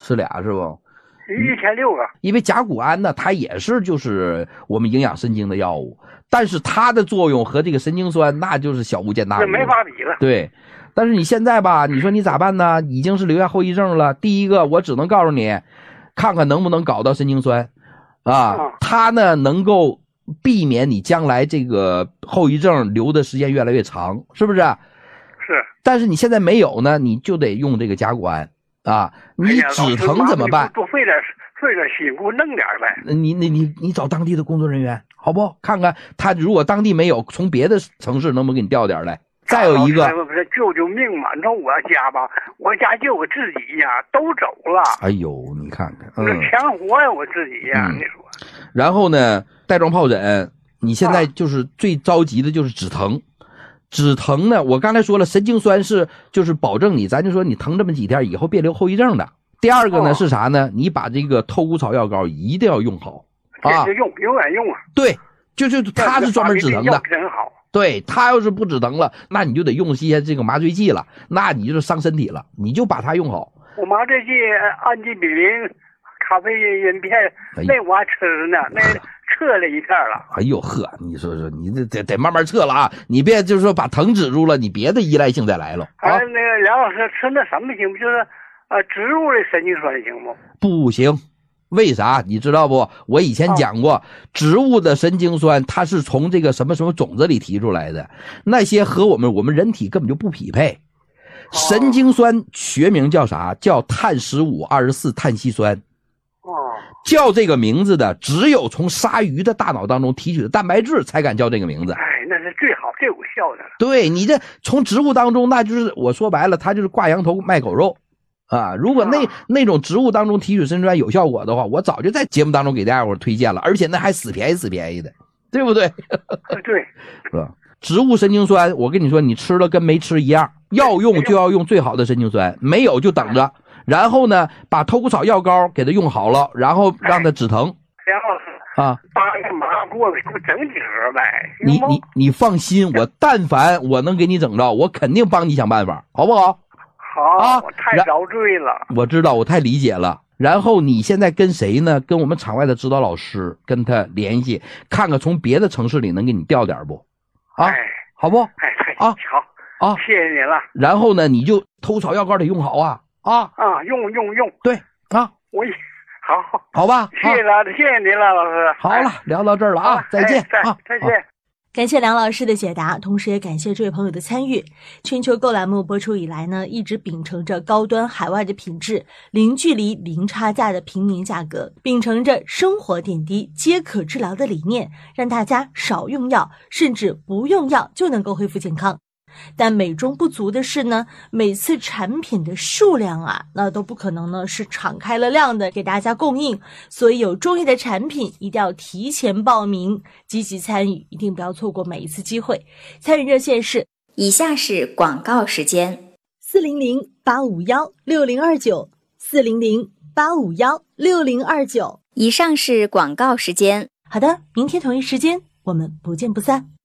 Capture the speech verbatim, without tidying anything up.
吃俩是不？ 一天六个。 因为甲钴胺呢，它也是就是我们营养神经的药物，但是它的作用和这个神经酸那就是小巫见大巫， 这没法比了。 对，但是你现在吧，你说你咋办呢？已经是留下后遗症了。第一个，我只能告诉你，看看能不能搞到神经酸，啊， 嗯、 它呢能够避免你将来这个后遗症留的时间越来越长，是不是？ 是。 但是你现在没有呢，你就得用这个甲钴胺啊。你止疼怎么办？ 多费点费点辛苦，弄点呗。 你你你你找当地的工作人员，好不好？看看他如果当地没有，从别的城市能不能给你调点来？再有一个， 不是救救命嘛！你说我家吧，我家就我自己呀，都走了。 哎呦，你看看， 嗯，全活呀，我自己呀， 嗯、 你说。 然后呢，带状疱疹，你现在就是最着急的就是止疼。啊、止疼呢，我刚才说了，神经酸是就是保证你，咱就说你疼这么几天以后别留后遗症的。第二个呢、哦、是啥呢？你把这个透骨草药膏一定要用好啊， 用永远用啊。 对，就就它是专门止疼的， 真好。 对，它要是不止疼了，那你就得用些这个麻醉剂了，那你就是伤身体了。你就把它用好。 我麻醉剂氨基比林、咖啡因片，哎、那我还吃呢，那撤了一片了。 哎呦呵，你说说，你这得得慢慢撤了啊！你别就是说把疼止住了，你别的依赖性再来了。 哎、啊，那个梁老师吃那什么行不？就是啊，植物的神经酸行不？ 不行。为啥你知道不？我以前讲过，植物的神经酸它是从这个什么什么种子里提出来的，那些和我们我们人体根本就不匹配。神经酸学名叫啥？叫碳十五二十四碳烯酸。叫这个名字的只有从鲨鱼的大脑当中提取的蛋白质才敢叫这个名字。 哎，那是最好最有效的了。 对，你这从植物当中，那就是我说白了，它就是挂羊头卖狗肉。啊，如果那那种植物当中提取神经酸有效果的话，我早就在节目当中给大家伙推荐了，而且那还死便宜死便宜的，对不对？ 对， 是吧？植物神经酸，我跟你说，你吃了跟没吃一样，要用就要用最好的神经酸，没有就等着。然后呢，把透骨草药膏给它用好了，然后让它止疼。 梁老师啊， 八个麻给我给我整几盒呗。 你你你放心，我但凡我能给你整着，我肯定帮你想办法，好不好？ 好啊，我太遭罪了。 我知道，我太理解了。然后你现在跟谁呢？跟我们场外的指导老师跟他联系，看看从别的城市里能给你调点不？啊， 哎、 好不？ 哎， 啊， 好啊，谢谢你了。 然后呢，你就透骨草药膏得用好啊啊啊，用用用。 对啊， 我好， 好吧， 谢谢了，谢谢您了，老师。 好了，聊到这儿了啊，再见啊， 再见。 感谢梁老师的解答，同时也感谢这位朋友的参与。全球购栏目播出以来呢，一直秉承着高端海外的品质，零距离零差价的平民价格，秉承着生活点滴皆可治疗的理念，让大家少用药，甚至不用药就能够恢复健康。但美中不足的是呢，每次产品的数量啊，那都不可能呢是敞开了量的给大家供应，所以有中意的产品一定要提前报名，积极参与，一定不要错过每一次机会。参与热线是以下是广告时间： 四零零八五幺六零二九，四零零八五幺六零二九。 以上是广告时间。 好的，明天同一时间我们不见不散。